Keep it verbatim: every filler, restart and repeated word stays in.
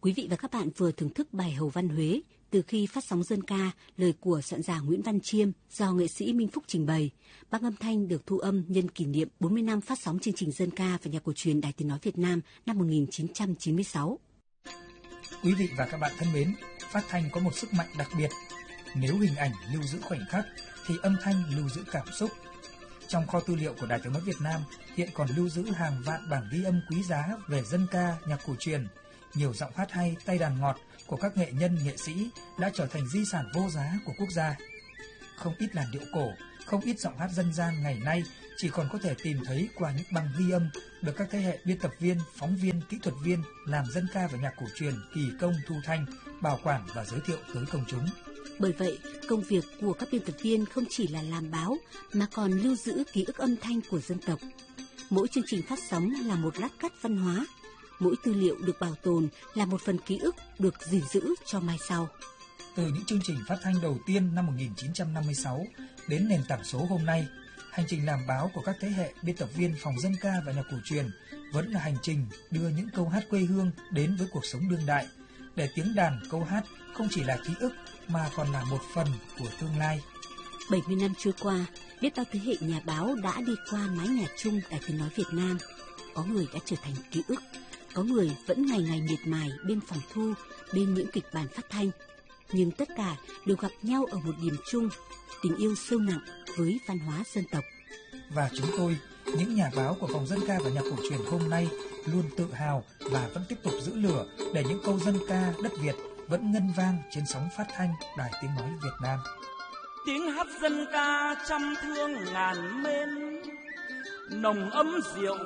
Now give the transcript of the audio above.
Quý vị và các bạn vừa thưởng thức bài Hầu văn Huế từ khi phát sóng dân ca, lời của soạn giả Nguyễn Văn Chiêm do nghệ sĩ Minh Phúc trình bày. Băng âm thanh được thu âm nhân kỷ niệm bốn mươi năm phát sóng chương trình dân ca và nhạc cổ truyền Đài Tiếng nói Việt Nam năm một nghìn chín trăm chín mươi sáu. Quý vị và các bạn thân mến, phát thanh có một sức mạnh đặc biệt. Nếu hình ảnh lưu giữ khoảnh khắc thì âm thanh lưu giữ cảm xúc. Trong kho tư liệu của Đài Tiếng nói Việt Nam hiện còn lưu giữ hàng vạn bản ghi âm quý giá về dân ca, nhạc cổ truyền. Nhiều giọng hát hay, tay đàn ngọt của các nghệ nhân, nghệ sĩ đã trở thành di sản vô giá của quốc gia. Không ít làn điệu cổ, không ít giọng hát dân gian ngày nay chỉ còn có thể tìm thấy qua những băng ghi âm được các thế hệ biên tập viên, phóng viên, kỹ thuật viên làm dân ca và nhạc cổ truyền kỳ công thu thanh, bảo quản và giới thiệu tới công chúng. Bởi vậy, công việc của các biên tập viên không chỉ là làm báo mà còn lưu giữ ký ức âm thanh của dân tộc. Mỗi chương trình phát sóng là một lát cắt văn hóa. Mỗi tư liệu được bảo tồn là một phần ký ức được gìn giữ cho mai sau. Từ những chương trình phát thanh đầu tiên năm một nghìn chín trăm năm mươi sáu đến nền tảng số hôm nay, hành trình làm báo của các thế hệ biên tập viên phòng dân ca và nhạc cổ truyền vẫn là hành trình đưa những câu hát quê hương đến với cuộc sống đương đại, để tiếng đàn câu hát không chỉ là ký ức mà còn là một phần của tương lai. bảy mươi năm trôi qua, biết bao thế hệ nhà báo đã đi qua mái nhà chung Đài Tiếng nói Việt Nam. Có người đã trở thành ký ức, có người vẫn ngày ngày miệt mài bên phòng thu, bên những kịch bản phát thanh. Nhưng tất cả đều gặp nhau ở một điểm chung, tình yêu sâu nặng với văn hóa dân tộc. Và chúng tôi, những nhà báo của phòng dân ca và nhạc cổ truyền hôm nay luôn tự hào và vẫn tiếp tục giữ lửa để những câu dân ca đất Việt vẫn ngân vang trên sóng phát thanh Đài Tiếng nói Việt Nam. Tiếng hát dân ca trăm thương ngàn mến, nồng ấm rượu